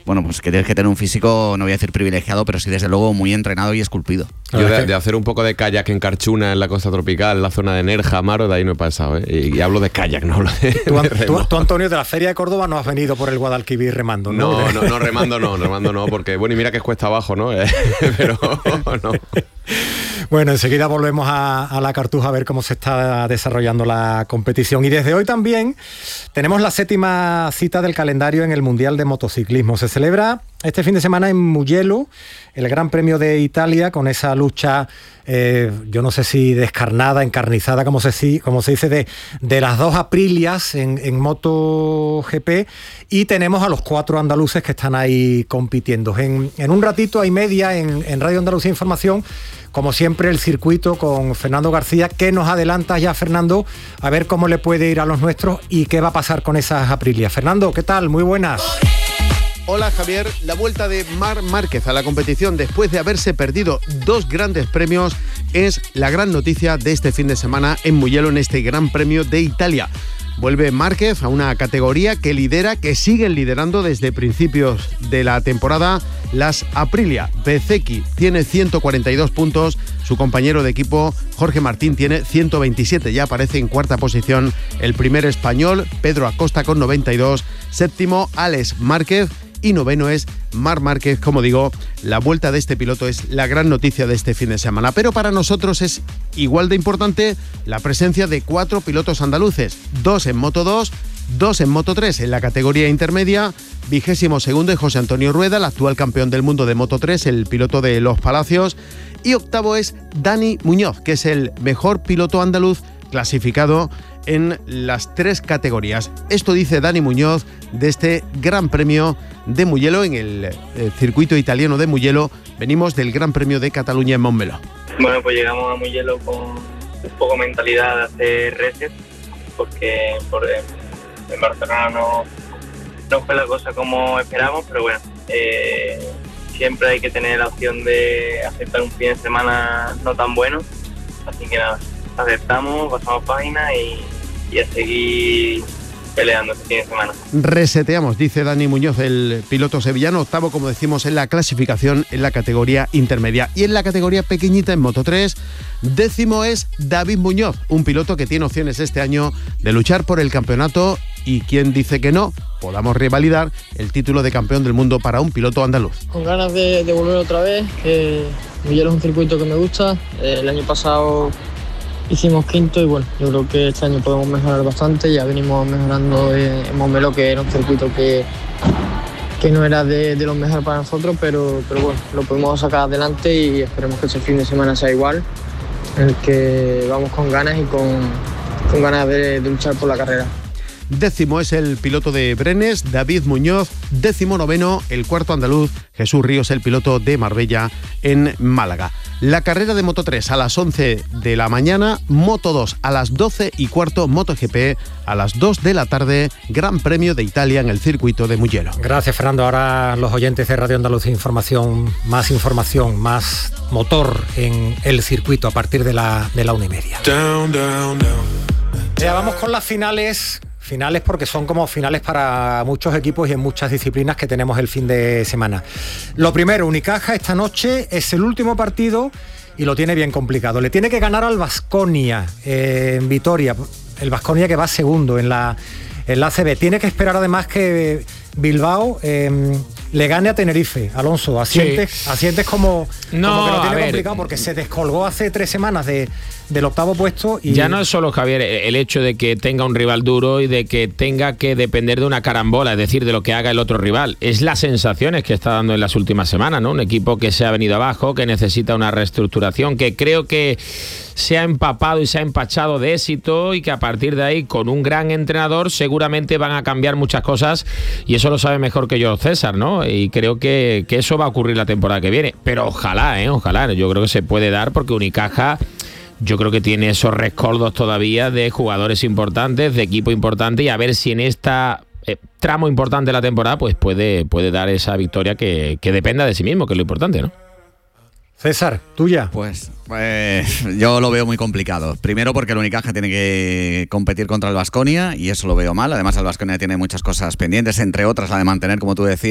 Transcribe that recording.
bueno, pues que tienes que tener un físico, no voy a decir privilegiado, pero sí desde luego muy entrenado y esculpido. Yo de hacer un poco de kayak en Carchuna, en la costa tropical, en la zona de Nerja, Amaro, de ahí no he pasado, ¿eh? Y hablo de kayak, no hablo de Tú, Antonio, de la Feria de Córdoba no has venido por el Guadalquivir remando, ¿no? No, remando no, porque, bueno, y mira que es cuesta abajo, ¿no? Pero no. Bueno, enseguida volvemos a la Cartuja a ver cómo se está desarrollando la competición. Y desde hoy también tenemos la 7ª cita del calendario en el Mundial de Motociclismo. Se celebra este fin de semana en Mugello el Gran Premio de Italia, con esa lucha, yo no sé si descarnada, encarnizada, como se dice, de las dos Aprilias en MotoGP, y tenemos a los 4 andaluces que están ahí compitiendo. En un ratito y media en Radio Andalucía Información, como siempre, el circuito con Fernando García. ¿Qué nos adelanta ya, Fernando? A ver cómo le puede ir a los nuestros y qué va a pasar con esas Aprilias. Fernando, ¿qué tal? Muy buenas. Hola Javier, la vuelta de Marc Márquez a la competición después de haberse perdido 2 grandes premios es la gran noticia de este fin de semana en Mugello, en este Gran Premio de Italia. Vuelve Márquez a una categoría que siguen liderando desde principios de la temporada las Aprilia. Bezzecchi tiene 142 puntos, su compañero de equipo Jorge Martín tiene 127, ya aparece en 4ª posición el primer español, Pedro Acosta con 92, 7º Alex Márquez y 9º es Marc Márquez. Como digo, la vuelta de este piloto es la gran noticia de este fin de semana, pero para nosotros es igual de importante la presencia de 4 pilotos andaluces, 2 en Moto 2, 2 en Moto 3 en la categoría intermedia. 22º es José Antonio Rueda, el actual campeón del mundo de Moto 3, el piloto de Los Palacios, y 8º es Dani Muñoz, que es el mejor piloto andaluz clasificado en las 3 categorías. Esto dice Dani Muñoz de este Gran Premio de Mugello en el circuito italiano de Mugello. Venimos del Gran Premio de Cataluña en Montmeló. Bueno, pues llegamos a Mugello con un poco mentalidad de hacer reset, porque en Barcelona no fue la cosa como esperábamos, pero bueno, siempre hay que tener la opción de aceptar un fin de semana no tan bueno, así que nada, aceptamos, pasamos página y a seguir peleando este fin de semana. Reseteamos, dice Dani Muñoz, el piloto sevillano, 8º, como decimos, en la clasificación en la categoría intermedia. Y en la categoría pequeñita, en Moto 3, 10º es David Muñoz, un piloto que tiene opciones este año de luchar por el campeonato, y quien dice que no, podamos revalidar el título de campeón del mundo para un piloto andaluz. Con ganas de volver otra vez, que Mugello es un circuito que me gusta. El año pasado hicimos 5º y bueno, yo creo que este año podemos mejorar bastante. Ya venimos mejorando en Montmeló, que era un circuito que no era de los mejores para nosotros, pero bueno, lo podemos sacar adelante y esperemos que este fin de semana sea igual, en el que vamos con ganas y con ganas de luchar por la carrera. 10º es el piloto de Brenes, David Muñoz. 19º, el 4º andaluz, Jesús Ríos, el piloto de Marbella en Málaga. La carrera de Moto 3 a las 11 de la mañana, Moto 2 a las 12:15, MotoGP a las 2 de la tarde, Gran Premio de Italia en el circuito de Mugello. Gracias, Fernando. Ahora los oyentes de Radio Andalucía Información, más motor en el circuito a partir de la 1:30. Ya vamos con las finales porque son como finales para muchos equipos y en muchas disciplinas que tenemos el fin de semana. Lo primero, Unicaja esta noche es el último partido y lo tiene bien complicado. Le tiene que ganar al Baskonia en Vitoria, el Baskonia que va segundo en la ACB. Tiene que esperar además que Bilbao le gane a Tenerife. Alonso, asientes como que lo tiene complicado porque se descolgó hace 3 semanas del 8º puesto. Y ya no es solo, Javier, el hecho de que tenga un rival duro y de que tenga que depender de una carambola, es decir, de lo que haga el otro rival. Es las sensaciones que está dando en las últimas semanas, ¿no? Un equipo que se ha venido abajo, que necesita una reestructuración, que creo que se ha empapado y se ha empachado de éxito y que a partir de ahí, con un gran entrenador, seguramente van a cambiar muchas cosas, y eso lo sabe mejor que yo César, ¿no? Y creo que eso va a ocurrir la temporada que viene. Pero ojalá, yo creo que se puede dar, porque Unicaja yo creo que tiene esos rescoldos todavía de jugadores importantes, de equipo importante, y a ver si en esta tramo importante de la temporada pues puede dar esa victoria que dependa de sí mismo, que es lo importante, ¿no? César, tuya. Pues yo lo veo muy complicado. Primero porque el Unicaja tiene que competir contra el Baskonia y eso lo veo mal. Además el Baskonia tiene muchas cosas pendientes, entre otras la de mantener, como tú decías,